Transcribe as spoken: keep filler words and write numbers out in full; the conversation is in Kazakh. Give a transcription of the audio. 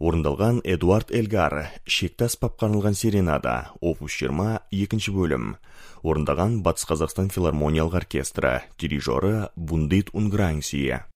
Орындалған Эдуард Элгар, шекті аспапқа арналған серенада, опус жиырма екінші бөлім. Орындаған Батыс Қазақстан филармониялық оркестрі, дирижері Бундит Унграңсия.